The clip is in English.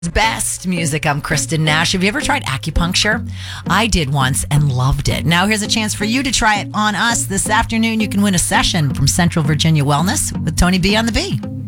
Best music. I'm Kristen Nash. Have you ever tried acupuncture? I did once and loved it. Now here's a chance for you to try it on us this afternoon. You can win a session from Central Virginia Wellness with Tony B on the B.